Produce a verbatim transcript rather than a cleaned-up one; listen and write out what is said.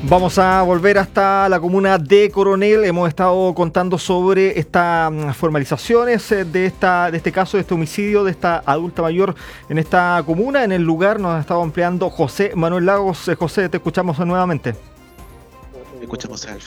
Vamos a volver hasta la comuna de Coronel. Hemos estado contando sobre estas formalizaciones de, esta, de este caso, de este homicidio de esta adulta mayor en esta comuna. En el lugar nos ha estado empleando José Manuel Lagos. Eh, José, te escuchamos nuevamente. Escuchamos,